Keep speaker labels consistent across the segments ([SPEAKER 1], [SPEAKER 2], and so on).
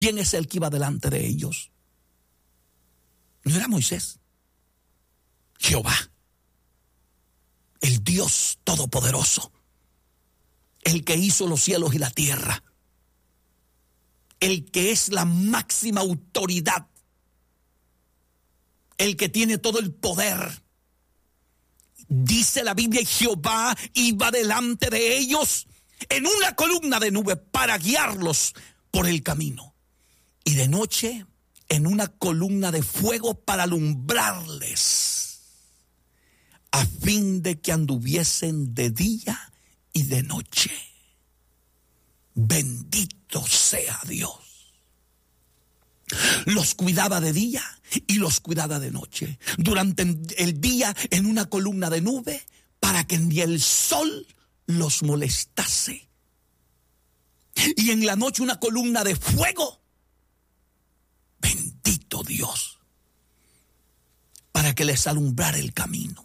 [SPEAKER 1] ¿Quién es el que iba delante de ellos? No era Moisés. Jehová, el Dios todopoderoso, el que hizo los cielos y la tierra, el que es la máxima autoridad, el que tiene todo el poder. Dice la Biblia, y Jehová iba delante de ellos en una columna de nube para guiarlos por el camino, y de noche en una columna de fuego para alumbrarles, a fin de que anduviesen de día y de noche. Bendito sea Dios. Los cuidaba de día y los cuidaba de noche. Durante el día en una columna de nube para que ni el sol los molestase. Y en la noche una columna de fuego. Bendito Dios. Para que les alumbrara el camino.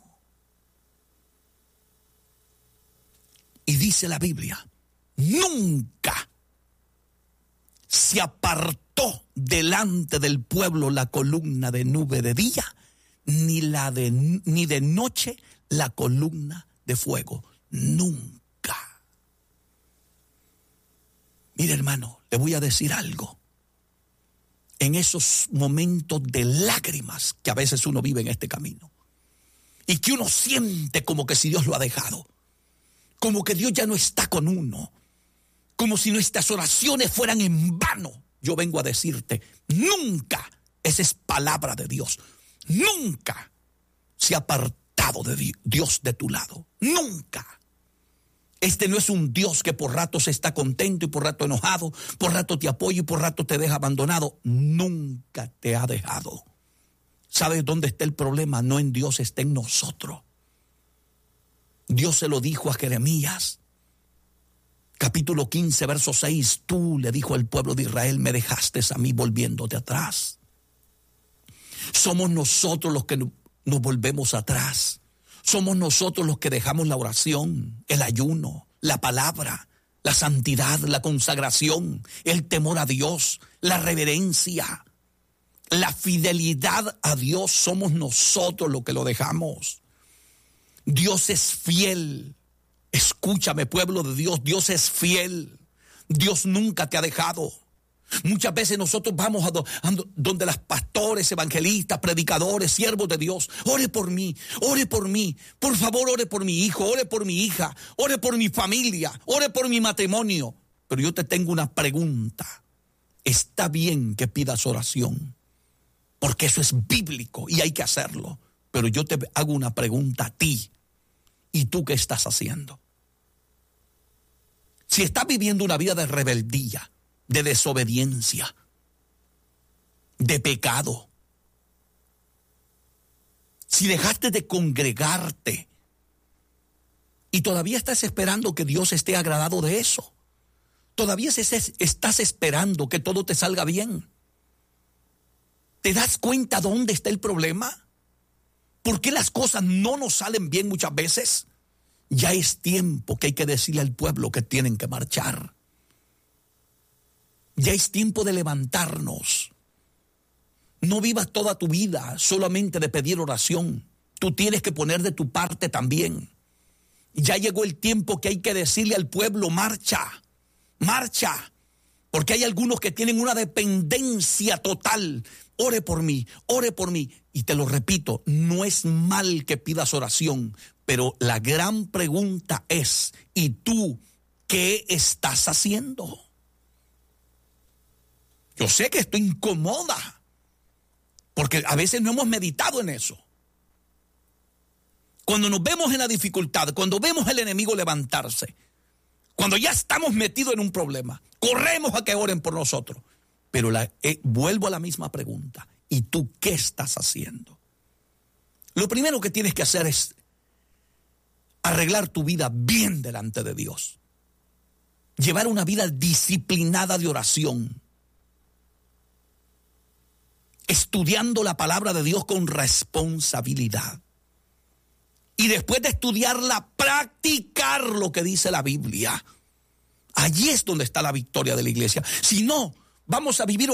[SPEAKER 1] Y dice la Biblia, nunca se apartó delante del pueblo la columna de nube de día, ni de noche la columna de fuego. Nunca. Mire, hermano, le voy a decir algo. En esos momentos de lágrimas que a veces uno vive en este camino, y que uno siente como que si Dios lo ha dejado, como que Dios ya no está con uno, como si nuestras oraciones fueran en vano, yo vengo a decirte, nunca, esa es palabra de Dios, nunca se ha apartado de Dios de tu lado, nunca. Este no es un Dios que por ratos está contento y por rato enojado, por rato te apoya y por rato te deja abandonado, nunca te ha dejado. ¿Sabes dónde está el problema? No en Dios, está en nosotros. Dios se lo dijo a Jeremías, capítulo 15, verso 6, tú, le dijo al pueblo de Israel, me dejaste a mí volviéndote atrás. Somos nosotros los que nos volvemos atrás. Somos nosotros los que dejamos la oración, el ayuno, la palabra, la santidad, la consagración, el temor a Dios, la reverencia, la fidelidad a Dios. Somos nosotros los que lo dejamos. Dios es fiel. Escúchame, pueblo de Dios, Dios es fiel. Dios nunca te ha dejado. Muchas veces nosotros vamos a donde las pastores, evangelistas, predicadores, siervos de Dios. Ore por mí, por favor, ore por mi hijo, ore por mi hija, ore por mi familia, ore por mi matrimonio. Pero yo te tengo una pregunta. Está bien que pidas oración, porque eso es bíblico y hay que hacerlo. Pero yo te hago una pregunta a ti. ¿Y tú qué estás haciendo? Si estás viviendo una vida de rebeldía, de desobediencia, de pecado, si dejaste de congregarte y todavía estás esperando que Dios esté agradado de eso, todavía estás esperando que todo te salga bien, ¿te das cuenta dónde está el problema? ¿Por qué las cosas no nos salen bien muchas veces? Ya es tiempo que hay que decirle al pueblo que tienen que marchar. Ya es tiempo de levantarnos. No vivas toda tu vida solamente de pedir oración. Tú tienes que poner de tu parte también. Ya llegó el tiempo que hay que decirle al pueblo, marcha, marcha. Porque hay algunos que tienen una dependencia total. Ore por mí, ore por mí. Y te lo repito, no es mal que pidas oración, pero la gran pregunta es, ¿y tú qué estás haciendo? Yo sé que esto incomoda, porque a veces no hemos meditado en eso. Cuando nos vemos en la dificultad, cuando vemos al enemigo levantarse, cuando ya estamos metidos en un problema, corremos a que oren por nosotros. Pero vuelvo a la misma pregunta. ¿Y tú qué estás haciendo? Lo primero que tienes que hacer es arreglar tu vida bien delante de Dios. Llevar una vida disciplinada de oración. Estudiando la palabra de Dios con responsabilidad. Y después de estudiarla, practicar lo que dice la Biblia. Allí es donde está la victoria de la iglesia. Si no, vamos a vivir